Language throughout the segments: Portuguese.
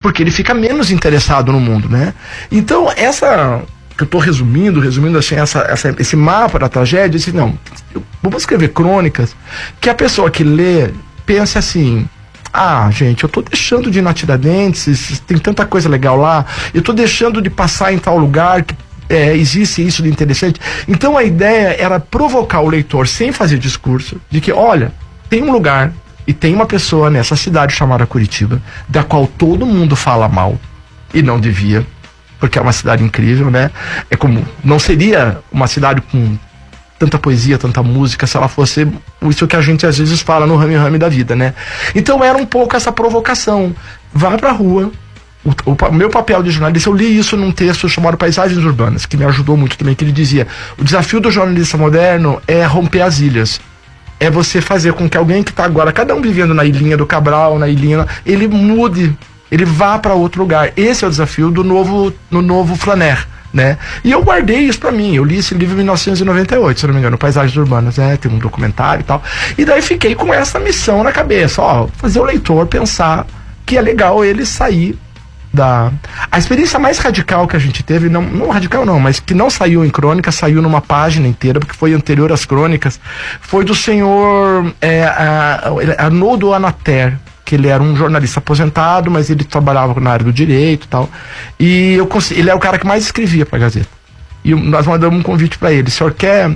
porque ele fica menos interessado no mundo, né? Então, essa que eu estou resumindo assim, esse mapa da tragédia, eu disse, não, vamos escrever crônicas que a pessoa que lê pense assim, gente, eu tô deixando de ir na Tiradentes, tem tanta coisa legal lá, eu tô deixando de passar em tal lugar que existe isso de interessante. Então a ideia era provocar o leitor sem fazer discurso, de que, olha, tem um lugar e tem uma pessoa nessa cidade chamada Curitiba, da qual todo mundo fala mal, e não devia, porque é uma cidade incrível, né? É como, não seria uma cidade com tanta poesia, tanta música, se ela fosse isso que a gente às vezes fala no rame-rame da vida, né? Então era um pouco essa provocação. Vá pra rua. O meu papel de jornalista, eu li isso num texto chamado Paisagens Urbanas, que me ajudou muito também, que ele dizia, o desafio do jornalista moderno é romper as ilhas. É você fazer com que alguém que está agora, cada um vivendo na ilhinha do Cabral, na ilhinha, ele mude, ele vá para outro lugar. Esse é o desafio do novo Flaner, né? E eu guardei isso para mim. Eu li esse livro em 1998, se não me engano, Paisagens Urbanas, né? Tem um documentário e tal. E daí fiquei com essa missão na cabeça, fazer o leitor pensar que é legal ele sair a experiência mais radical que a gente teve, não radical não, mas que não saiu em crônica, saiu numa página inteira, porque foi anterior às crônicas, foi do senhor Arnoldo Anater, que ele era um jornalista aposentado, mas ele trabalhava na área do direito e tal, e ele é o cara que mais escrevia para a Gazeta, e nós mandamos um convite para ele, o senhor quer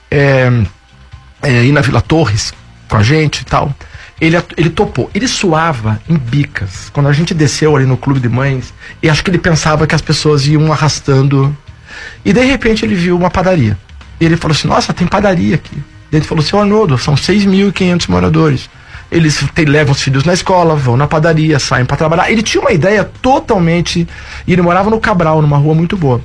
ir na Vila Torres com a gente e tal? Ele topou. Ele suava em bicas. Quando a gente desceu ali no Clube de Mães, e acho que ele pensava que as pessoas iam arrastando. E de repente ele viu uma padaria. E ele falou assim, nossa, tem padaria aqui. E ele falou, seu Arnoldo, são 6.500 moradores. Eles levam os filhos na escola, vão na padaria, saem para trabalhar. Ele tinha uma ideia totalmente... E ele morava no Cabral, numa rua muito boa.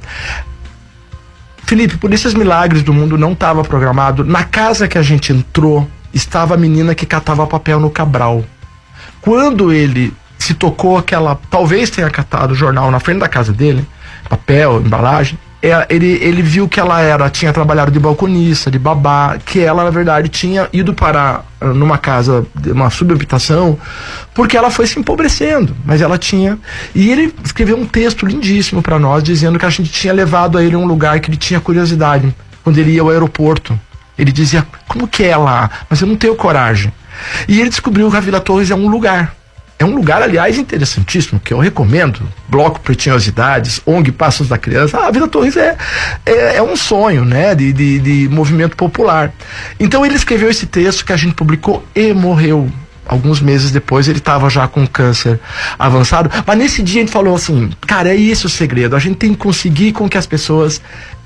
Felipe, por esses milagres do mundo não estava programado. Na casa que a gente entrou, estava a menina que catava papel no Cabral. Quando ele se tocou que ela talvez tenha catado o jornal na frente da casa dele, papel, embalagem, ele viu que ela tinha trabalhado de balconista, de babá, que ela na verdade tinha ido parar numa casa, uma subhabitação, porque ela foi se empobrecendo, mas ela tinha... E ele escreveu um texto lindíssimo para nós, dizendo que a gente tinha levado a ele a um lugar que ele tinha curiosidade, quando ele ia ao aeroporto. Ele dizia, como que é lá? Mas eu não tenho coragem. E ele descobriu que a Vila Torres é um lugar. É um lugar, aliás, interessantíssimo, que eu recomendo. Bloco Pretinhosidades, ONG Passos da Criança. A Vila Torres é um sonho, né? De movimento popular. Então ele escreveu esse texto que a gente publicou e morreu. Alguns meses depois ele estava já com câncer avançado. Mas nesse dia a gente falou assim, cara, é isso o segredo. A gente tem que conseguir com que as pessoas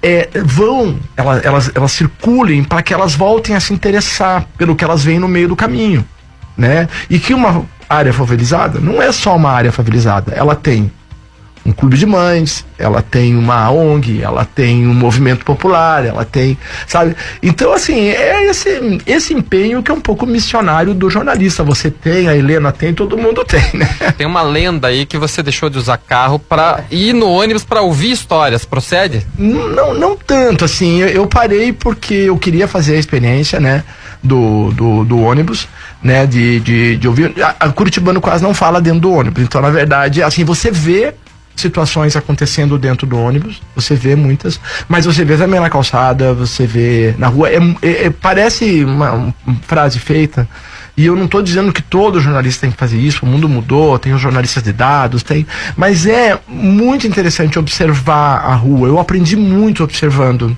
elas circulem para que elas voltem a se interessar pelo que elas veem no meio do caminho, né? E que uma área favelizada não é só uma área favelizada. Ela tem um clube de mães, ela tem uma ONG, ela tem um movimento popular, ela tem, sabe? Então, assim, é esse empenho que é um pouco missionário do jornalista. Você tem, a Helena tem, todo mundo tem, né? Tem uma lenda aí que você deixou de usar carro para ir no ônibus para ouvir histórias, procede? Não tanto, assim, eu parei porque eu queria fazer a experiência, né, do ônibus, né, de ouvir. A Curitibano quase não fala dentro do ônibus, então, na verdade, assim, você vê situações acontecendo dentro do ônibus, você vê muitas, mas você vê também na calçada, você vê na rua, parece uma frase feita, e eu não estou dizendo que todo jornalista tem que fazer isso, o mundo mudou, tem os jornalistas de dados, mas é muito interessante observar a rua. Eu aprendi muito observando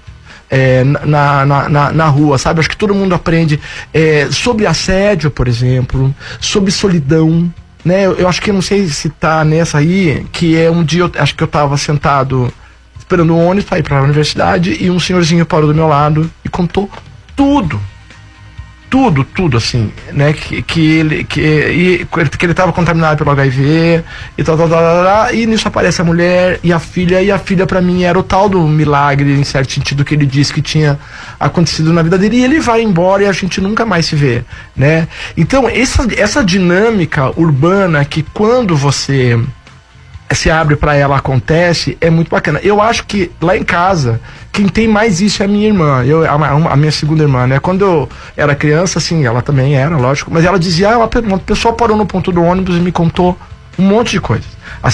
na rua, sabe? Acho que todo mundo aprende sobre assédio, por exemplo, sobre solidão, né? Eu acho que, não sei se tá nessa aí, que um dia, acho que eu tava sentado esperando o ônibus para ir para a universidade, e um senhorzinho parou do meu lado e contou tudo, assim, né, que ele estava contaminado pelo HIV e tal, e nisso aparece a mulher e a filha para mim era o tal do milagre, em certo sentido, que ele disse que tinha acontecido na vida dele, e ele vai embora e a gente nunca mais se vê, né? Então essa dinâmica urbana, que quando você se abre para ela, acontece, é muito bacana. Eu acho que lá em casa quem tem mais isso é a minha irmã, a minha segunda irmã, né? Quando eu era criança, assim, ela também era, lógico, mas ela dizia, uma pessoa parou no ponto do ônibus e me contou um monte de coisas.